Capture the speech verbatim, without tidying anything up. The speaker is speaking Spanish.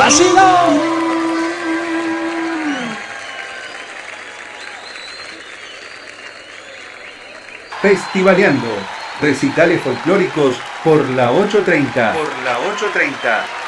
vacilón. Festivaleando, recitales folclóricos por la ocho treinta. Por la ocho treinta.